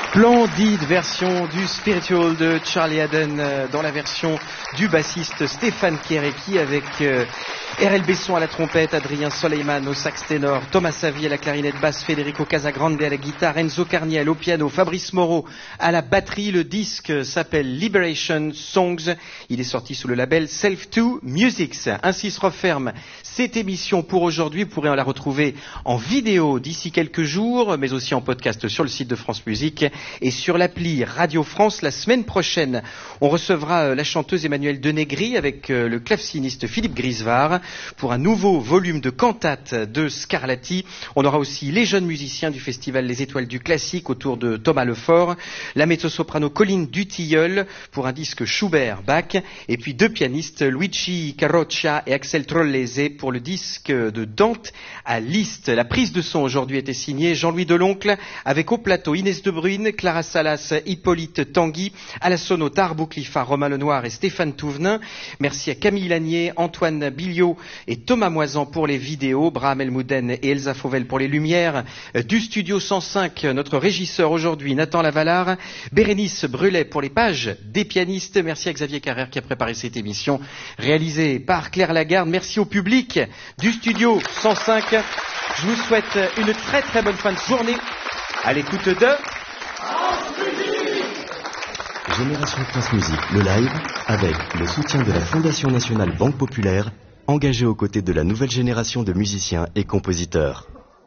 Splendide version du Spiritual de Charlie Haden dans la version du bassiste Stéphane Kéréki avec R.L. Besson à la trompette, Adrien Soleiman au sax ténor, Thomas Savi à la clarinette basse, Federico Casagrande à la guitare, Enzo Carniel au piano, Fabrice Moreau à la batterie. Le disque s'appelle Liberation Songs. Il est sorti sous le label Self2 Musics. Ainsi se referme cette émission pour aujourd'hui. Vous pourrez la retrouver en vidéo d'ici quelques jours, mais aussi en podcast sur le site de France Musique et sur l'appli Radio France. La semaine prochaine, on recevra la chanteuse Emmanuelle Denegri avec le claveciniste Philippe Grisevard pour un nouveau volume de cantates de Scarlatti. On aura aussi les jeunes musiciens du festival Les Étoiles du Classique autour de Thomas Lefort, la mezzo-soprano Colline Dutilleul pour un disque Schubert-Bach, et puis deux pianistes, Luigi Carroccia et Axel Trollese pour le disque de Dante à Liszt. La prise de son aujourd'hui était signée Jean-Louis Deloncle, avec au plateau Inès de Bruyne, Clara Salas, Hippolyte Tanguy, à la sono Tarbou Cliffard, Romain Lenoir et Stéphane Touvenin. Merci à Camille Lanier, Antoine Billiot et Thomas Moisan pour les vidéos, Braham Elmouden et Elsa Fauvel pour les lumières. Du studio 105, notre régisseur aujourd'hui, Nathan Lavalard, Bérénice Brulet pour les pages des pianistes. Merci à Xavier Carrère qui a préparé cette émission, réalisée par Claire Lagarde. Merci au public du studio 105. Je vous souhaite une très très bonne fin de journée à l'écoute de Génération France Musique, le live, avec le soutien de la Fondation Nationale Banque Populaire, engagée aux côtés de la nouvelle génération de musiciens et compositeurs.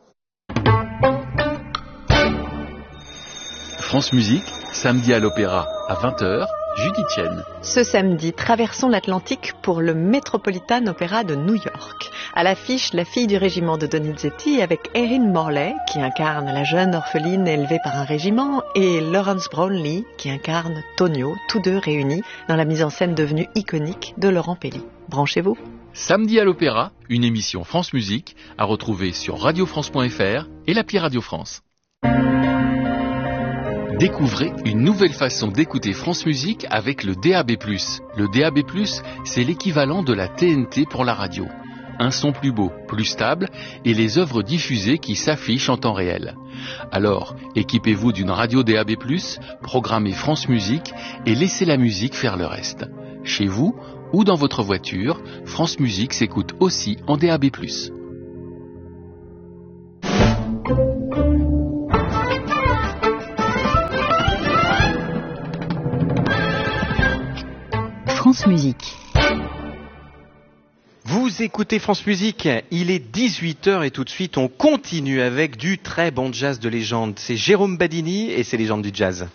France Musique, samedi à l'Opéra, à 20h, Judith Chen. Ce samedi, traversons l'Atlantique pour le Metropolitan Opera de New York. À l'affiche, la fille du régiment de Donizetti avec Erin Morley, qui incarne la jeune orpheline élevée par un régiment, et Lawrence Brownlee, qui incarne Tonio, tous deux réunis dans la mise en scène devenue iconique de Laurent Pelli. Branchez-vous. Samedi à l'Opéra, une émission France Musique à retrouver sur radiofrance.fr et l'appli Radio France. Découvrez une nouvelle façon d'écouter France Musique avec le DAB+. Le DAB+, c'est l'équivalent de la TNT pour la radio. Un son plus beau, plus stable et les œuvres diffusées qui s'affichent en temps réel. Alors, équipez-vous d'une radio DAB+, programmez France Musique et laissez la musique faire le reste. Chez vous ou dans votre voiture, France Musique s'écoute aussi en DAB+. France Musique. Vous écoutez France Musique, il est 18h et tout de suite on continue avec du très bon jazz de légende. C'est Jérôme Badini et ses légendes du jazz.